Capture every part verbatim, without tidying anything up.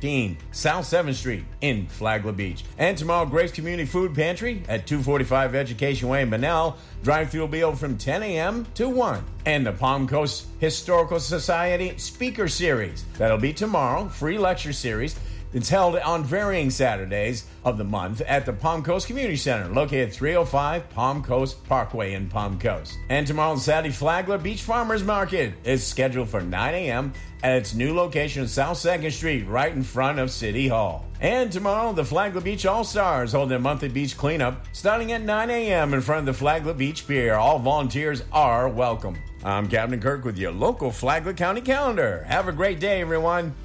fifteen South seventh Street in Flagler Beach. And tomorrow, Grace Community Food Pantry at two forty-five Education Way in Bunnell. Drive-thru will be open from ten a.m. to one. And the Palm Coast Historical Society Speaker Series. That'll be tomorrow, free lecture series. It's held on varying Saturdays of the month at the Palm Coast Community Center, located at three oh five Palm Coast Parkway in Palm Coast. And tomorrow on Saturday, Flagler Beach Farmers Market is scheduled for nine a.m. at its new location, South second Street, right in front of City Hall. And tomorrow, the Flagler Beach All-Stars hold their monthly beach cleanup starting at nine a.m. in front of the Flagler Beach Pier. All volunteers are welcome. I'm Captain Kirk with your local Flagler County calendar. Have a great day, everyone.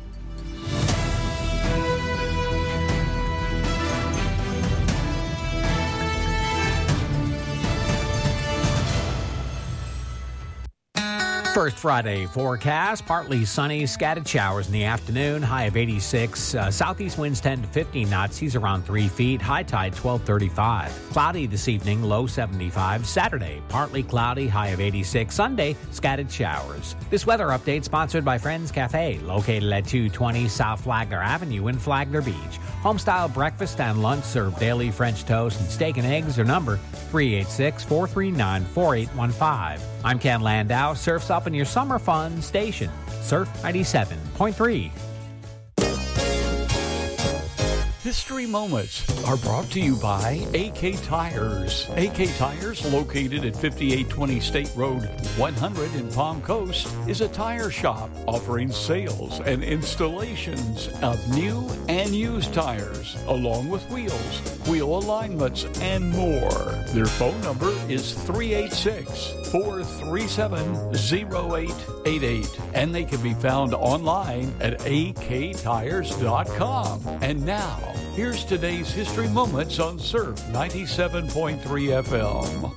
First Friday forecast, partly sunny, scattered showers in the afternoon, high of eighty-six. Uh, southeast winds ten to fifteen knots, seas around three feet, high tide twelve thirty-five. Cloudy this evening, low seventy-five. Saturday, partly cloudy, high of eighty-six. Sunday, scattered showers. This weather update sponsored by Friends Cafe, located at two twenty South Flagler Avenue in Flagler Beach. Homestyle breakfast and lunch serve daily French toast and steak and eggs. Their number, three eight six, four three nine, four eight one five. I'm Ken Landau. Surf's up in your summer fun station. Surf ninety-seven point three. History Moments are brought to you by A K Tires. A K Tires, located at fifty-eight twenty State Road one hundred in Palm Coast, is a tire shop offering sales and installations of new and used tires, along with wheels, wheel alignments, and more. Their phone number is three eight six, four three seven, zero eight eight eight, and they can be found online at a k tires dot com. And now, here's today's History Moments on Surf ninety-seven point three F M.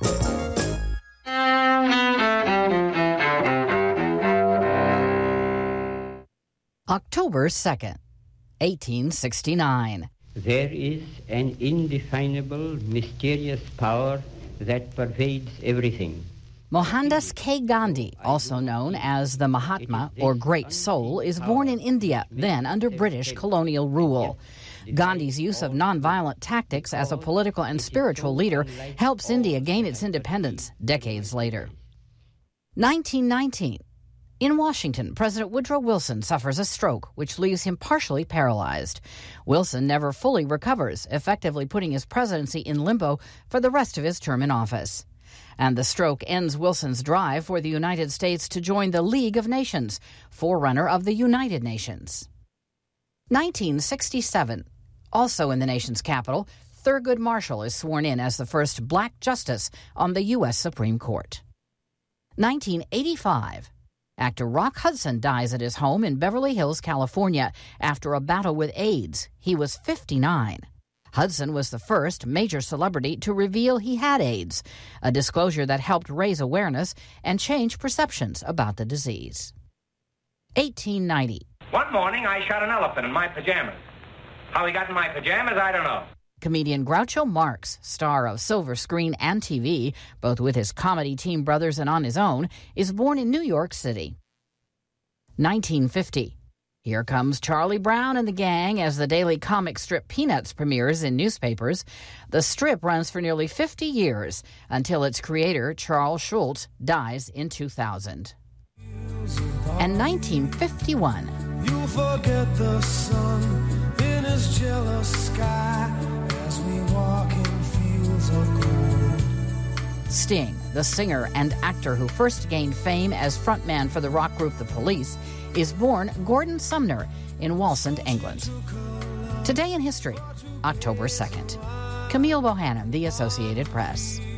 October second, eighteen sixty-nine. There is an indefinable, mysterious power that pervades everything. Mohandas K. Gandhi, also known as the Mahatma or Great Soul, is born in India, then under British colonial rule. Gandhi's use of nonviolent tactics as a political and spiritual leader helps India gain its independence decades later. nineteen nineteen. In Washington, President Woodrow Wilson suffers a stroke, which leaves him partially paralyzed. Wilson never fully recovers, effectively putting his presidency in limbo for the rest of his term in office. And the stroke ends Wilson's drive for the United States to join the League of Nations, forerunner of the United Nations. nineteen sixty-seven. Also in the nation's capital, Thurgood Marshall is sworn in as the first black justice on the U S Supreme Court. nineteen eighty-five. Actor Rock Hudson dies at his home in Beverly Hills, California, after a battle with AIDS. He was fifty-nine. Hudson was the first major celebrity to reveal he had AIDS, a disclosure that helped raise awareness and change perceptions about the disease. eighteen ninety. One morning, I shot an elephant in my pajamas. How he got in my pajamas, I don't know. Comedian Groucho Marx, star of silver screen and T V, both with his comedy team brothers and on his own, is born in New York City. nineteen fifty. Here comes Charlie Brown and the gang as the daily comic strip Peanuts premieres in newspapers. The strip runs for nearly fifty years until its creator, Charles Schulz, dies in two thousand. And nineteen fifty-one. You'll forget the sun in his jealous sky as we walk in fields of gold. Sting, the singer and actor who first gained fame as frontman for the rock group The Police, is born Gordon Sumner in Wallsend, England. Today in History, October second. Camille Bohannon, The Associated Press.